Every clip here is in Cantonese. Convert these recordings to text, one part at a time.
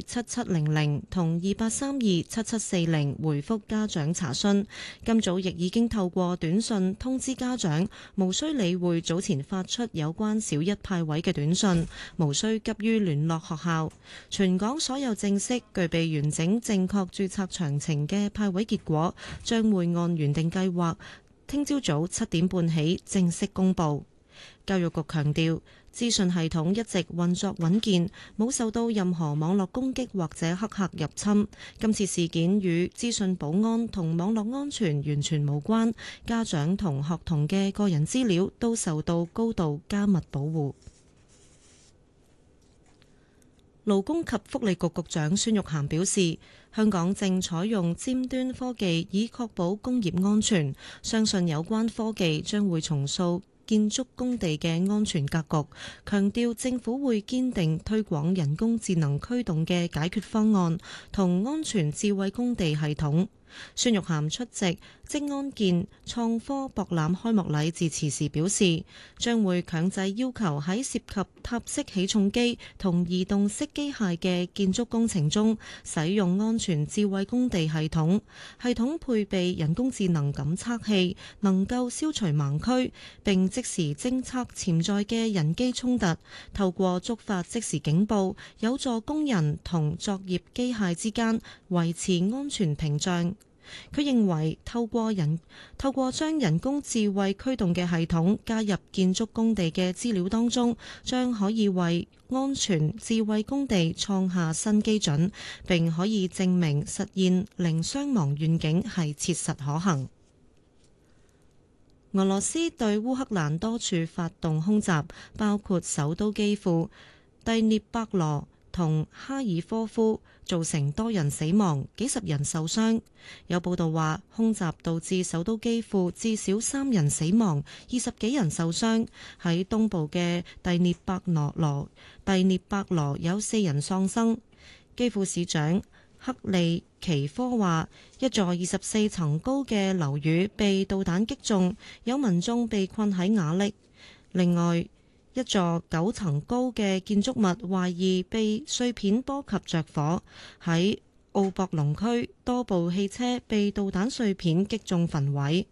227700同28327740回覆家長查詢。今早亦已經透過短信通知家長，無需理會早前發出有關小一派位嘅短信，無需急於聯絡學校。全港所有正式具備完整正確註冊詳情嘅派位結果，將會按原定計劃，聽朝早7點半起正式公佈。教育局強調，資訊系統一直運作穩健，冇受到任何網絡攻擊或者黑客入侵。今次事件與資訊保安同網絡安全完全無關，家長同學童嘅個人資料都受到高度加密保護。勞工及福利局局長孫玉菡表示，香港正採用尖端科技以確保工業安全，相信有關科技將會重塑建築工地嘅安全格局，強調政府會堅定推廣人工智能驅動嘅解決方案同安全智慧工地系統。孫玉菡出席職安健創科博覽開幕禮致辭時表示，將會強制要求喺涉及塔式起重機同移動式機械嘅建築工程中使用安全智慧工地系統，系統配備人工智能感測器，能夠消除盲區並即時偵測潛在嘅人機衝突，透過觸發即時警報，有助工人同作業機械之間維持安全屏障。佢認為透過將人工智慧驅動嘅系統加入建築工地嘅資料當中，將可以為安全智慧工地創下新基準，並可以證明實現零傷亡願景係切實可行。俄羅斯對烏克蘭多處發動空襲，包括首都基輔、第涅伯羅同哈爾科夫，造成多人死亡，幾十人受傷。有報道話，空襲導致首都基輔至少3人死亡，20幾人受傷。喺東部嘅第涅伯羅有4人喪生。基輔市長克利奇科話，一座24層高嘅樓宇被導彈擊中，有民眾被困喺瓦礫。另外，一座9層高嘅建築物懷疑被碎片波及着火，喺奧博龍區多部汽車被導彈碎片擊中焚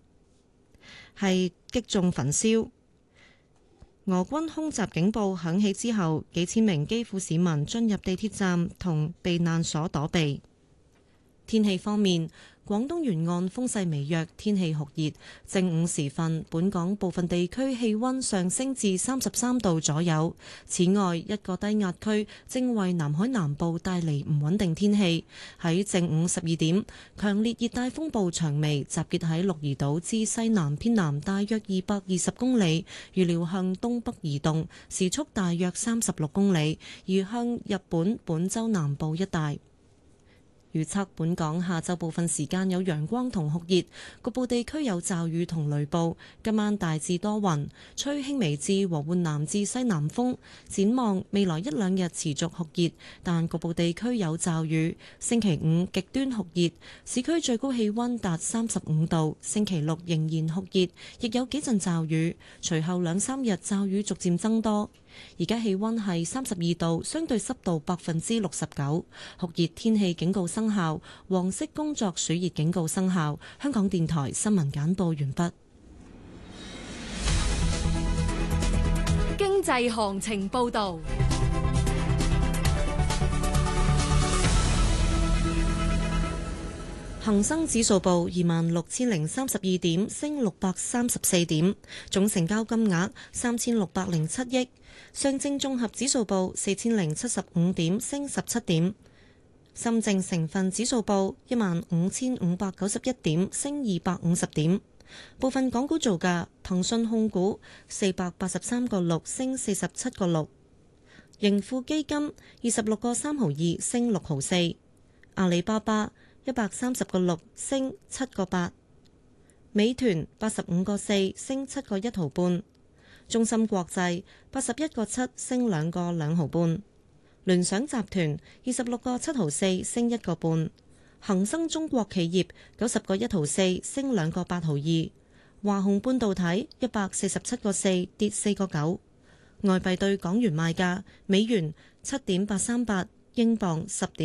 燒。俄軍空襲警報響起之後，幾千名基輔市民進入地鐵站同避難所躲避。天氣方面，廣東沿岸風勢微弱，天氣酷熱。正午時分，本港部分地區氣溫上升至33度左右。此外，一個低壓區正為南海南部帶嚟唔穩定天氣。喺正午12點，強烈熱帶風暴長眉集結喺鹿兒島之西南偏南大約220公里，預料向東北移動，時速大約36公里，移向日本本州南部一帶。預測本港下晝部分時間有陽光同酷熱，局部地區有驟雨同雷暴。今晚大致多雲，吹輕微至和緩南至西南風。展望未來1-2日持續酷熱，但局部地區有驟雨。星期5極端酷熱，市區最高氣溫達35度。星期6仍然酷熱，亦有幾陣驟雨。隨後2-3日驟雨逐漸增多。而家氣溫係32度，相對濕度69%，酷熱天氣警告生效，黃色工作暑熱警告生效。香港電台新聞簡報完畢。 經濟行情報道。 恒生指數報26,032點，升634點，總成交金額3607億。上證綜合指數報4,075點，升17點。深證成分指數報15,591點，升250點。部分港股造價：騰訊控股483個6，升47個6；盈富基金26個3毫2，升6毫4；阿里巴巴130個6，升7個8；美團85個4，升7個1毫半；中芯國際81個7，升2個2毫半；聯想集團26個7毫4，升1個半；恒生中國企業90個1毫4，升2個8毫2；華虹半導體147個4，跌4個9。外幣對港元賣價：美元7.838，英鎊10點